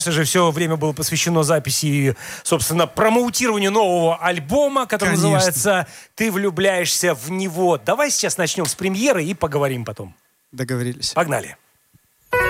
же все время было посвящено записи, собственно, промоутированию нового альбома, который называется «Ты влюбляешься в него». Давай сейчас начнем с премьеры и поговорим потом. Договорились. Погнали.